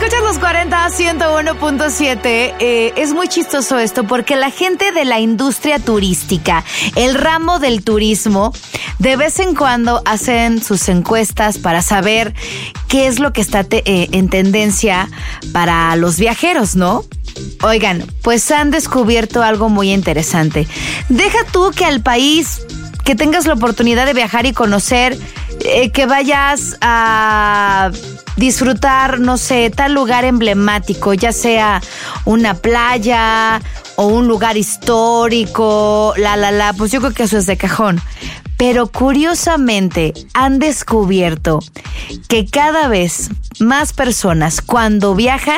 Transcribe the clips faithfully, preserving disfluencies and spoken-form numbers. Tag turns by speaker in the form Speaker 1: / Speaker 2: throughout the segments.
Speaker 1: Escuchas los cuarenta, ciento uno punto siete. Eh, es muy chistoso esto porque la gente de la industria turística, el ramo del turismo, de vez en cuando hacen sus encuestas para saber qué es lo que está te, eh, en tendencia para los viajeros, ¿no? Oigan, pues han descubierto algo muy interesante. Deja tú que al país, que tengas la oportunidad de viajar y conocer, eh, que vayas a disfrutar, no sé, tal lugar emblemático, ya sea una playa o un lugar histórico, la, la, la, pues yo creo que eso es de cajón. Pero curiosamente han descubierto que cada vez más personas cuando viajan,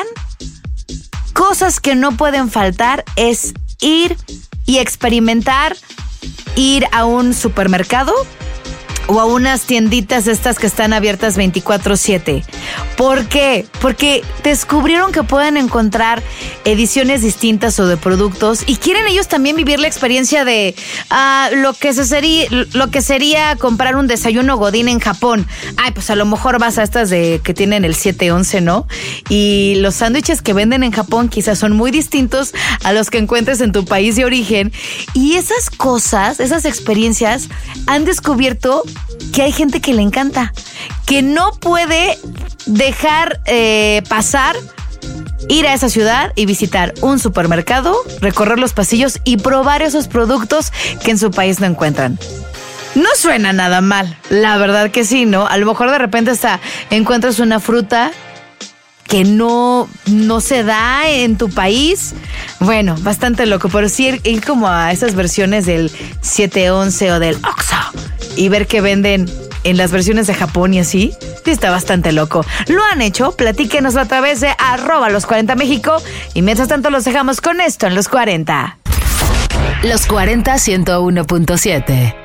Speaker 1: cosas que no pueden faltar es ir y experimentar, ir a un supermercado o a unas tienditas estas que están abiertas veinticuatro siete. ¿Por qué? Porque descubrieron que pueden encontrar ediciones distintas o de productos y quieren ellos también vivir la experiencia de uh, lo que se sería, lo que sería comprar un desayuno godín en Japón. Ay, pues a lo mejor vas a estas de que tienen el siete once, ¿no? Y los sándwiches que venden en Japón quizás son muy distintos a los que encuentres en tu país de origen. Y esas cosas, esas experiencias han descubierto que hay gente que le encanta, que no puede dejar eh, pasar ir a esa ciudad y visitar un supermercado, recorrer los pasillos y probar esos productos que en su país no encuentran. No suena nada mal, la verdad que sí, ¿no? A lo mejor de repente hasta encuentras una fruta que no, no se da en tu país. Bueno, bastante loco, pero sí ir, ir como a esas versiones del siete once o del Oxxo y ver que venden en las versiones de Japón y así, sí está bastante loco. ¿Lo han hecho? Platíquenos a través de arroba los cuarenta México y mientras tanto los dejamos con esto en los cuarenta.
Speaker 2: Los cuarenta, ciento uno punto siete.